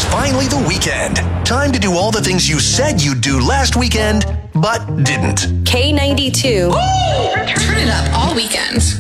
finally the weekend. Time to do all the things you said you'd do last weekend, but didn't. K92. Turn it up all weekend.